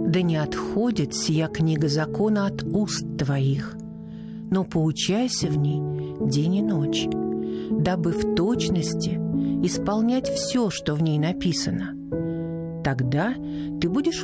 Да не отходит сия книга закона от уст твоих, но поучайся в ней день и ночь, дабы в точности исполнять все, что в ней написано. Тогда ты будешь